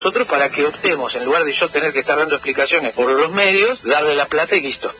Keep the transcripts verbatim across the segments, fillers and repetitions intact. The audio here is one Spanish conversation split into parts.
Nosotros, para que optemos, en lugar de yo tener que estar dando explicaciones por los medios, darle la plata y listo.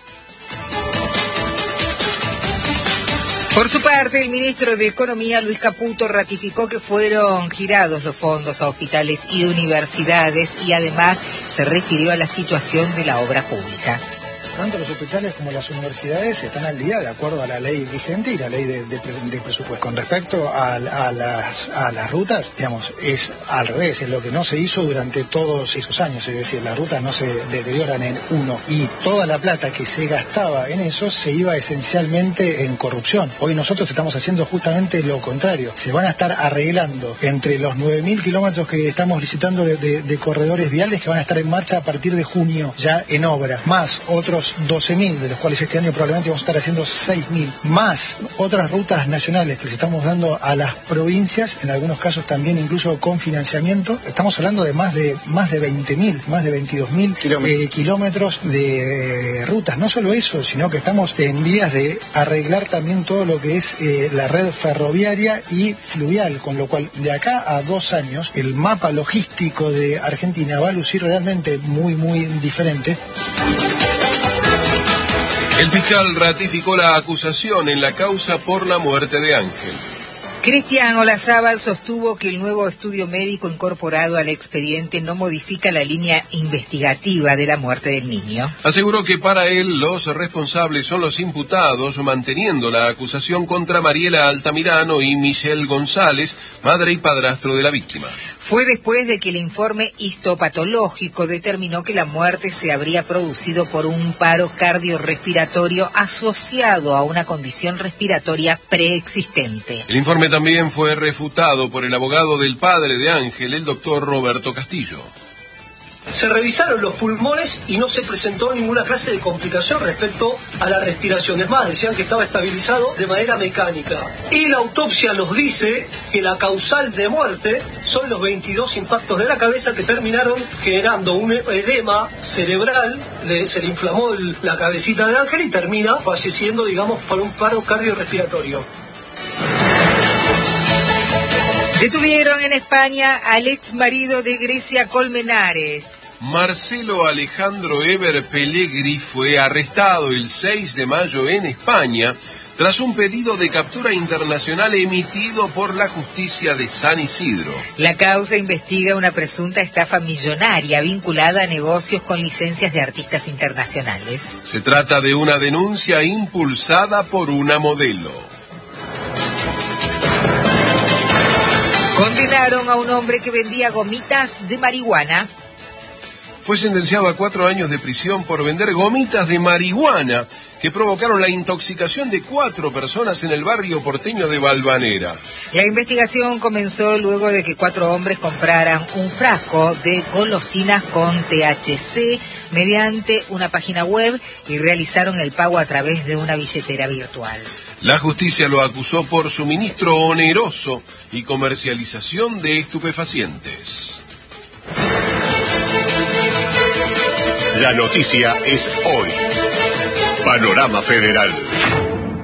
Por su parte, el ministro de Economía, Luis Caputo, ratificó que fueron girados los fondos a hospitales y universidades y además se refirió a la situación de la obra pública. Tanto los hospitales como las universidades están al día de acuerdo a la ley vigente y la ley de, de, de presupuesto. Con respecto a, a, las, a las rutas, digamos, es al revés, es lo que no se hizo durante todos esos años, es decir, las rutas no se deterioran en uno y toda la plata que se gastaba en eso se iba esencialmente en corrupción. Hoy nosotros estamos haciendo justamente lo contrario, se van a estar arreglando entre los nueve mil kilómetros que estamos licitando de, de, de corredores viales que van a estar en marcha a partir de junio, ya en obra, más otros doce mil, de los cuales este año probablemente vamos a estar haciendo seis mil, más otras rutas nacionales que les estamos dando a las provincias, en algunos casos también incluso con financiamiento. Estamos hablando de más de más de veinte mil, más de veintidós mil kilómetros. Eh, kilómetros de eh, rutas. No solo eso, sino que estamos en vías de arreglar también todo lo que es eh, la red ferroviaria y fluvial, con lo cual de acá a dos años el mapa logístico de Argentina va a lucir realmente muy, muy diferente. El fiscal ratificó la acusación en la causa por la muerte de Ángel. Cristian Olazábal sostuvo que el nuevo estudio médico incorporado al expediente no modifica la línea investigativa de la muerte del niño. Aseguró que para él los responsables son los imputados, manteniendo la acusación contra Mariela Altamirano y Michelle González, madre y padrastro de la víctima. Fue después de que el informe histopatológico determinó que la muerte se habría producido por un paro cardiorrespiratorio asociado a una condición respiratoria preexistente. El informe también fue refutado por el abogado del padre de Ángel, el doctor Roberto Castillo. Se revisaron los pulmones y no se presentó ninguna clase de complicación respecto a la respiración. Es más, decían que estaba estabilizado de manera mecánica. Y la autopsia nos dice que la causal de muerte son los veintidós impactos de la cabeza que terminaron generando un edema cerebral, le, se le inflamó el, la cabecita de Ángel y termina falleciendo, digamos, por un paro cardiorrespiratorio. Detuvieron en España al ex marido de Grecia Colmenares. Marcelo Alejandro Eber Pellegri fue arrestado el seis de mayo en España tras un pedido de captura internacional emitido por la justicia de San Isidro. La causa investiga una presunta estafa millonaria vinculada a negocios con licencias de artistas internacionales. Se trata de una denuncia impulsada por una modelo. Condenaron a un hombre que vendía gomitas de marihuana. Fue sentenciado a cuatro años de prisión por vender gomitas de marihuana que provocaron la intoxicación de cuatro personas en el barrio porteño de Valvanera. La investigación comenzó luego de que cuatro hombres compraran un frasco de golosinas con T H C mediante una página web y realizaron el pago a través de una billetera virtual. La justicia lo acusó por suministro oneroso y comercialización de estupefacientes. La noticia es hoy. Panorama Federal.